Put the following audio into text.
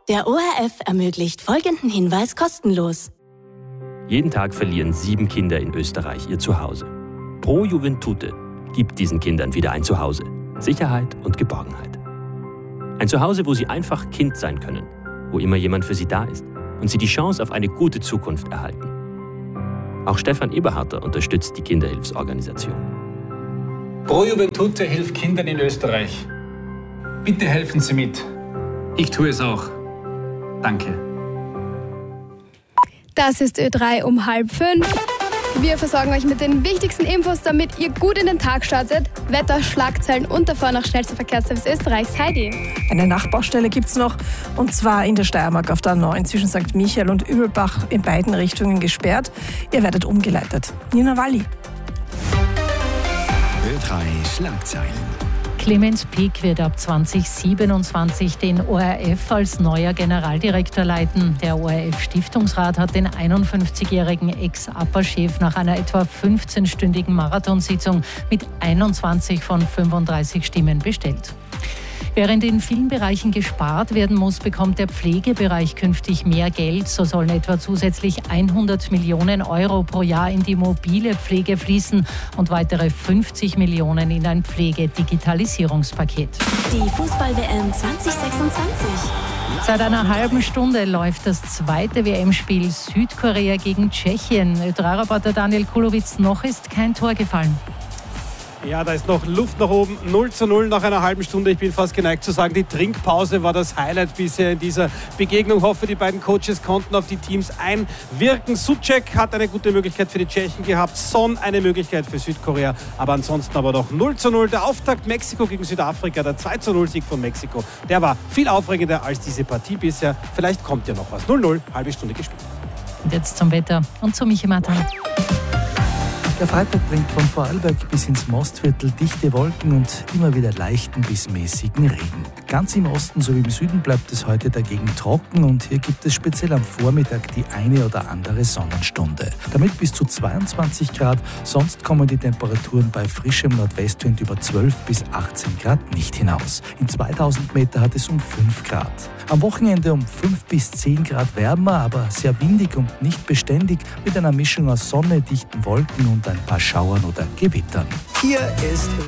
Der ORF ermöglicht folgenden Hinweis kostenlos. Jeden Tag verlieren 7 Kinder in Österreich ihr Zuhause. Pro Juventute gibt diesen Kindern wieder ein Zuhause, Sicherheit und Geborgenheit. Ein Zuhause, wo sie einfach Kind sein können, wo immer jemand für sie da ist und sie die Chance auf eine gute Zukunft erhalten. Auch Stefan Eberharter unterstützt die Kinderhilfsorganisation. Pro Juventute hilft Kindern in Österreich. Bitte helfen Sie mit. Ich tue es auch. Danke. Das ist Ö3 um 4:30. Wir versorgen euch mit den wichtigsten Infos, damit ihr gut in den Tag startet. Wetter, Schlagzeilen und davor noch schnellster Verkehrsservice Österreichs. Heidi. Eine Nachbaustelle gibt es noch, und zwar in der Steiermark auf der A9 zwischen St. Michael und Übelbach, in beiden Richtungen gesperrt. Ihr werdet umgeleitet. Nina Walli. Ö3 Schlagzeilen. Clemens Pick wird ab 2027 den ORF als neuer Generaldirektor leiten. Der ORF-Stiftungsrat hat den 51-jährigen Ex-APA-Chef nach einer etwa 15-stündigen Marathonsitzung mit 21 von 35 Stimmen bestellt. Während in vielen Bereichen gespart werden muss, bekommt der Pflegebereich künftig mehr Geld. So sollen etwa zusätzlich 100 Millionen Euro pro Jahr in die mobile Pflege fließen und weitere 50 Millionen in ein Pflegedigitalisierungspaket. Die Fußball-WM 2026. Seit einer halben Stunde läuft das zweite WM-Spiel Südkorea gegen Tschechien. Ö3-Reporter Daniel Kulowitz, noch ist kein Tor gefallen. Ja, da ist noch Luft nach oben. 0:0 nach einer halben Stunde. Ich bin fast geneigt zu sagen, die Trinkpause war das Highlight bisher in dieser Begegnung. Ich hoffe, die beiden Coaches konnten auf die Teams einwirken. Suchek hat eine gute Möglichkeit für die Tschechen gehabt. Son eine Möglichkeit für Südkorea. Aber ansonsten aber doch 0:0. Der Auftakt Mexiko gegen Südafrika, der 2:0-Sieg von Mexiko, der war viel aufregender als diese Partie bisher. Vielleicht kommt ja noch was. 0:0, halbe Stunde gespielt. Und jetzt zum Wetter und zu Michi Matan. Der Freitag bringt von Vorarlberg bis ins Mostviertel dichte Wolken und immer wieder leichten bis mäßigen Regen. Ganz im Osten sowie im Süden bleibt es heute dagegen trocken und hier gibt es speziell am Vormittag die eine oder andere Sonnenstunde. Damit bis zu 22 Grad, sonst kommen die Temperaturen bei frischem Nordwestwind über 12 bis 18 Grad nicht hinaus. In 2000 Meter hat es um 5 Grad. Am Wochenende um 5 bis 10 Grad wärmer, aber sehr windig und nicht beständig mit einer Mischung aus Sonne, dichten Wolken und ein paar Schauern oder Gewittern. Hier ist